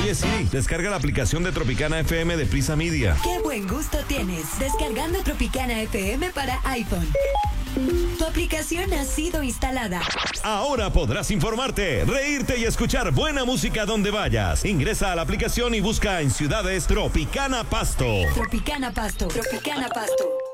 Oye, Siri, descarga la aplicación de Tropicana FM de Prisa Media. ¡Qué buen gusto tienes! Descargando Tropicana FM para iPhone. Tu aplicación ha sido instalada. Ahora podrás informarte, reírte y escuchar buena música donde vayas. Ingresa a la aplicación y busca en ciudades Tropicana Pasto. Tropicana Pasto. Tropicana Pasto.